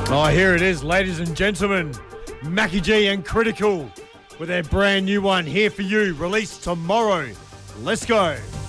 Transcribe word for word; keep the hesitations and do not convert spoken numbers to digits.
Oh, here it is, ladies and gentlemen. Mackie G and Critical with their brand new one here for you, released tomorrow. Let's go.